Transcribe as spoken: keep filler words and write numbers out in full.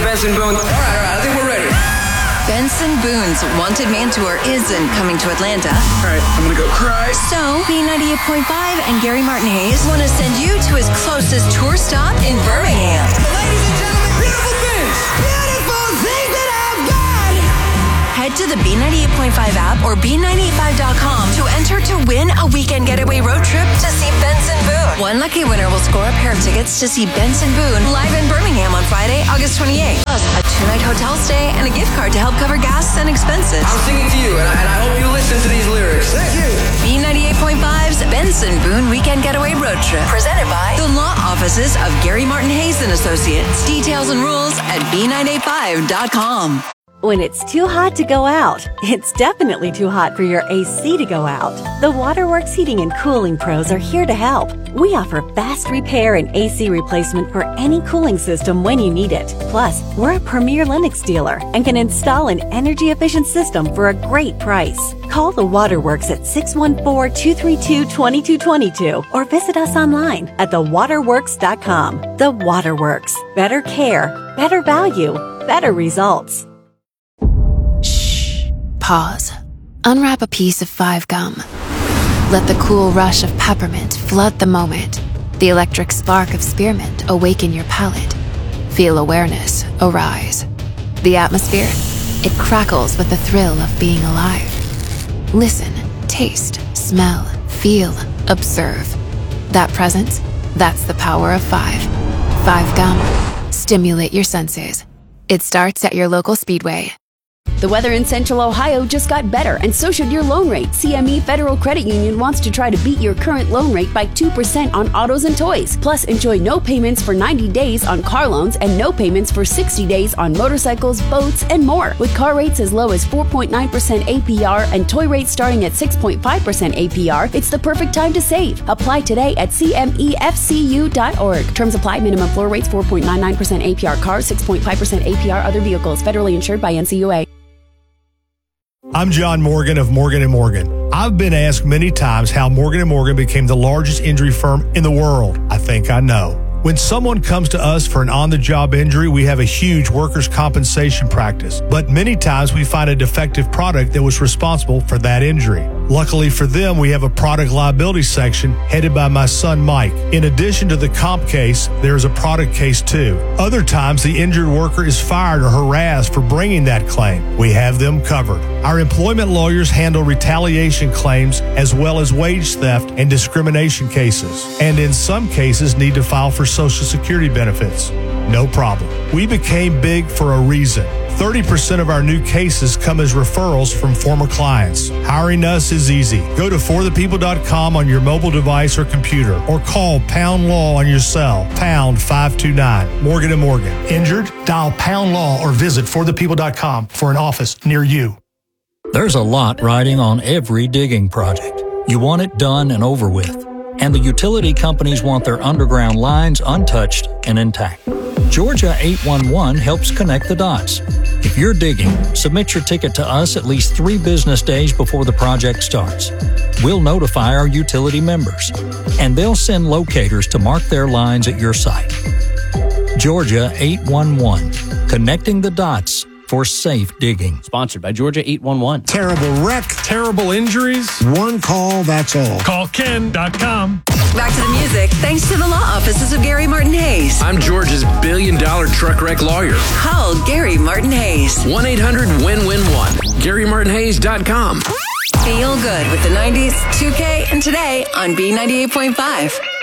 Benson Boone. All right, all right, I think we're ready. Benson Boone's Wanted Man Tour isn't coming to Atlanta. All right, I'm gonna go cry. So, B ninety-eight point five and Gary Martin Hayes want to send you to his closest tour stop in Birmingham. Ladies and gentlemen, beautiful things. Beautiful things that I've got. Head to the B ninety-eight point five app or B nine eighty-five dot com to enter to win a weekend getaway road trip to see Benson Boone. One lucky winner will score a pair of tickets to see Benson Boone live in Birmingham on Friday, August twenty-eighth. Plus, a two-night hotel stay and a gift card to help cover gas and expenses. I'm singing to you, and I, and I hope you listen to these lyrics. Thank you. B ninety-eight point five's Benson Boone Weekend Getaway Road Trip. Presented by the law offices of Gary Martin Hayes and Associates. Details and rules at B nine eighty-five dot com. When it's too hot to go out, it's definitely too hot for your A C to go out. The Waterworks Heating and Cooling Pros are here to help. We offer fast repair and A C replacement for any cooling system when you need it. Plus, we're a premier Lennox dealer and can install an energy-efficient system for a great price. Call the Waterworks at six one four, two three two, two two two two or visit us online at the waterworks dot com. The Waterworks. Better care, better value, better results. Pause. Unwrap a piece of Five Gum. Let the cool rush of peppermint flood the moment. The electric spark of spearmint awaken your palate. Feel awareness arise. The atmosphere, it crackles with the thrill of being alive. Listen, taste, smell, feel, observe. That presence, that's the power of five. Five Gum. Stimulate your senses. It starts at your local Speedway. The weather in Central Ohio just got better, and so should your loan rate. C M E Federal Credit Union wants to try to beat your current loan rate by two percent on autos and toys. Plus, enjoy no payments for ninety days on car loans and no payments for sixty days on motorcycles, boats, and more. With car rates as low as four point nine percent A P R and toy rates starting at six point five percent A P R, it's the perfect time to save. Apply today at C M E F C U dot org. Terms apply. Minimum floor rates four point nine nine percent A P R cars, six point five percent A P R other vehicles. Federally insured by N C U A. I'm John Morgan of Morgan and Morgan. I've been asked many times how Morgan and Morgan became the largest injury firm in the world. I think I know. When someone comes to us for an on-the-job injury, we have a huge workers' compensation practice. But many times we find a defective product that was responsible for that injury. Luckily for them, we have a product liability section headed by my son, Mike. In addition to the comp case, there is a product case too. Other times, the injured worker is fired or harassed for bringing that claim. We have them covered. Our employment lawyers handle retaliation claims as well as wage theft and discrimination cases. And in some cases, need to file for Social Security benefits. No problem. We became big for a reason. thirty percent of our new cases come as referrals from former clients. Hiring us is easy. Go to for the people dot com on your mobile device or computer, or call Pound Law on your cell, pound five two nine. Morgan and Morgan. Injured? Dial Pound Law or visit for the people dot com for an office near you. There's a lot riding on every digging project. You want it done and over with. And the utility companies want their underground lines untouched and intact. Georgia eight one one helps connect the dots. If you're digging, submit your ticket to us at least three business days before the project starts. We'll notify our utility members, and they'll send locators to mark their lines at your site. Georgia eight one one, connecting the dots for safe digging. Sponsored by Georgia eight one one. Terrible wreck, terrible injuries. One call, that's all. Call Ken dot com. Back to the music, thanks to the law offices of Gary Martin Hayes. I'm Georgia's billion dollar truck wreck lawyer. Call Gary Martin Hayes. one eight hundred win win one. Gary Martin Hayes dot com. Feel good with the nineties, two K, and today on B ninety-eight point five.